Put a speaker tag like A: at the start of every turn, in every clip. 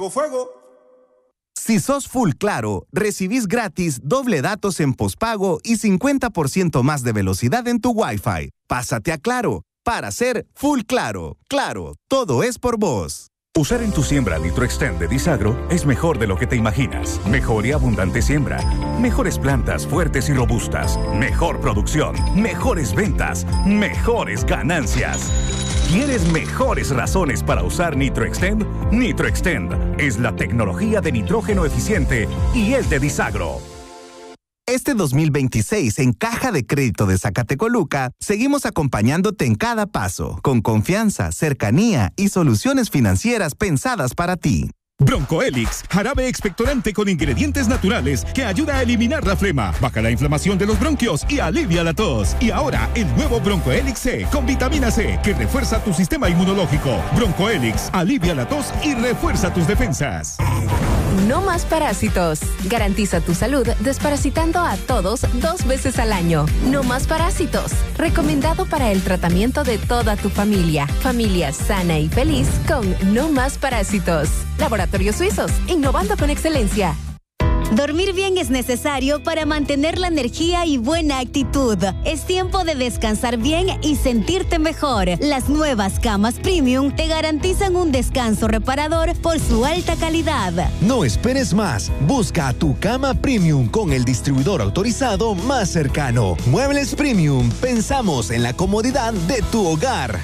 A: Fuego, fuego.
B: Si sos Full Claro, recibís gratis doble datos en pospago y 50% más de velocidad en tu Wi-Fi. Pásate a Claro para ser Full Claro. Claro, todo es por vos.
C: Usar en tu siembra NitroXtend de Disagro es mejor de lo que te imaginas. Mejor y abundante siembra. Mejores plantas fuertes y robustas. Mejor producción. Mejores ventas. Mejores ganancias. ¿Quieres mejores razones para usar NitroXtend? NitroXtend es la tecnología de nitrógeno eficiente y es de Disagro.
B: Este 2026 en Caja de Crédito de Zacatecoluca, seguimos acompañándote en cada paso, con confianza, cercanía y soluciones financieras pensadas para ti.
D: Broncoelix, jarabe expectorante con ingredientes naturales que ayuda a eliminar la flema, baja la inflamación de los bronquios y alivia la tos. Y ahora, el nuevo Broncoelix C con vitamina C que refuerza tu sistema inmunológico. Broncoelix, alivia la tos y refuerza tus defensas.
E: No más parásitos. Garantiza tu salud desparasitando a todos 2 veces al año. No más parásitos. Recomendado para el tratamiento de toda tu familia. Familia sana y feliz con No más parásitos. Laboratorios Suizos, innovando con excelencia.
F: Dormir bien es necesario para mantener la energía y buena actitud. Es tiempo de descansar bien y sentirte mejor. Las nuevas camas Premium te garantizan un descanso reparador por su alta calidad.
G: No esperes más. Busca tu cama Premium con el distribuidor autorizado más cercano. Muebles Premium. Pensamos en la comodidad de tu hogar.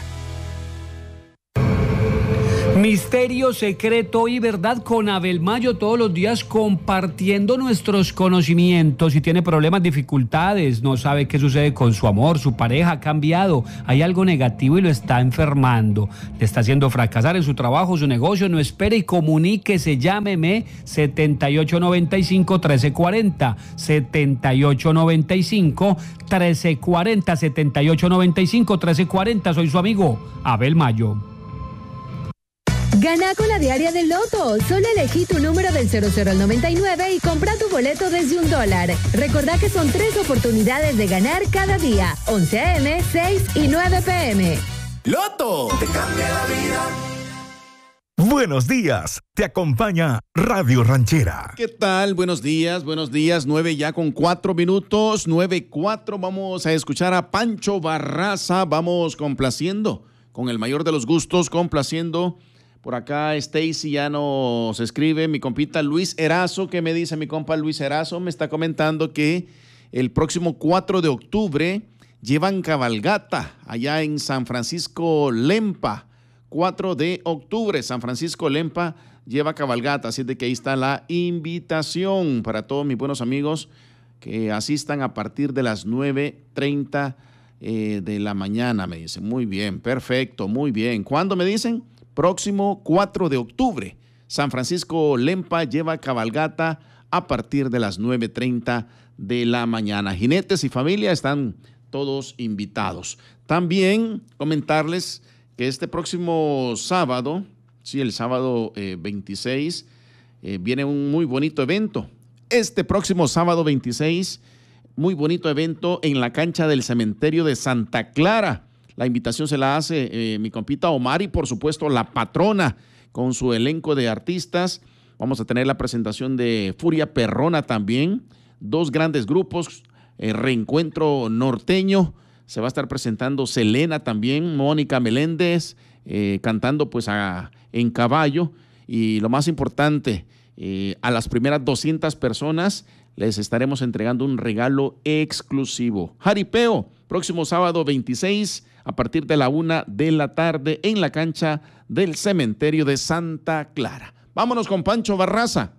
H: Misterio, secreto y verdad con Abel Mayo, todos los días compartiendo nuestros conocimientos. Si tiene problemas, dificultades, no sabe qué sucede con su amor, su pareja ha cambiado, hay algo negativo y lo está enfermando, le está haciendo fracasar en su trabajo, su negocio, no espere y comuníquese, llámeme 7895-1340, 7895-1340, 7895-1340, soy su amigo Abel Mayo.
I: Gana con la diaria del Loto. Solo elegí tu número del 00 al 99 y compra tu boleto desde $1. Recordá que son 3 oportunidades de ganar cada día. 11 a.m., 6 y 9 p.m.
A: ¡Loto! Te cambia la vida.
C: Buenos días, te acompaña Radio Ranchera.
J: ¿Qué tal? Buenos días, 9 ya con 4 minutos, 9:04. Vamos a escuchar a Pancho Barraza, vamos complaciendo, con el mayor de los gustos, complaciendo. Por acá Stacy ya nos escribe, mi compita Luis Erazo, ¿qué me dice mi compa Luis Erazo? Me está comentando que el próximo 4 de octubre llevan cabalgata allá en San Francisco Lempa. 4 de octubre, San Francisco Lempa lleva cabalgata, así de que ahí está la invitación para todos mis buenos amigos que asistan a partir de las 9:30 de la mañana, me dicen. Muy bien, perfecto, muy bien. ¿Cuándo me dicen? Próximo 4 de octubre, San Francisco Lempa lleva cabalgata a partir de las 9:30 de la mañana. Jinetes y familia están todos invitados. También comentarles que este próximo sábado, sí, el sábado 26, viene un muy bonito evento. Este próximo sábado 26, muy bonito evento en la cancha del cementerio de Santa Clara. La invitación se la hace mi compita Omar y por supuesto la patrona con su elenco de artistas. Vamos a tener la presentación de Furia Perrona también. 2 grandes grupos, Reencuentro Norteño. Se va a estar presentando Selena también, Mónica Meléndez, cantando pues en caballo. Y lo más importante, a las primeras 200 personas les estaremos entregando un regalo exclusivo. Jaripeo, próximo sábado 26 a partir de la 1 de la tarde en la cancha del cementerio de Santa Clara. Vámonos con Pancho Barraza.